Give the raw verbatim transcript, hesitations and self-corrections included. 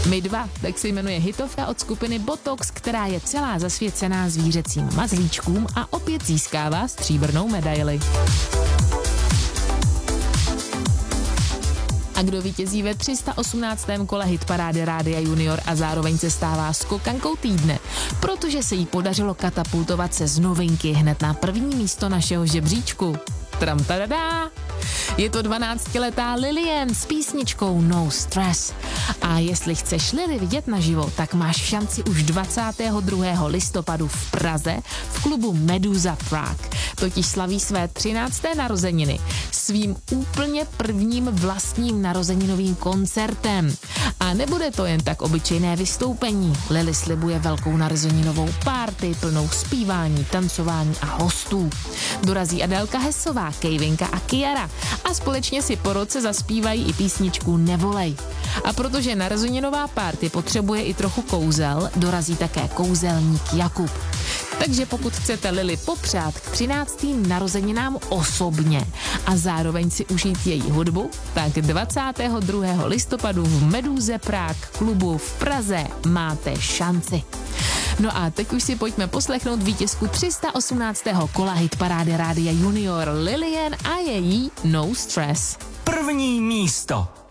My dva, tak se jmenuje hitovka od skupiny Botox, která je celá zasvěcená zvířecím mazlíčkům a opět získává stříbrnou medaili. A kdo vítězí ve tři sta osmnáctém kole hitparády Rádia Junior a zároveň se stává skokankou týdne, protože se jí podařilo katapultovat se z novinky hned na první místo našeho žebříčku. Tram tadadá! Je to dvanáctiletá Lillian s písničkou No Stress. A jestli chceš Lily vidět naživo, tak máš šanci už dvacátého druhého listopadu v Praze v klubu Meduza Prague. Totiž slaví své třinácté narozeniny svým úplně prvním vlastním narozeninovým koncertem. A nebude to jen tak obyčejné vystoupení. Lily slibuje velkou narozeninovou party plnou zpívání, tancování a hostů. Dorazí Adélka Hessová, Kejvinka a Kiara a společně si po roce zaspívají i písničku Nevolej. A protože narozeninová party potřebuje i trochu kouzel, dorazí také kouzelník Jakub. Takže pokud chcete Lily popřát k třináctým narozeninám osobně a zároveň si užít její hudbu, tak dvacátého druhého listopadu v Meduze Prague klubu v Praze máte šanci. No a teď už si pojďme poslechnout vítězku tři sta osmnáctého kola hitparády Rádia Junior Lillian a její No Stress. První místo.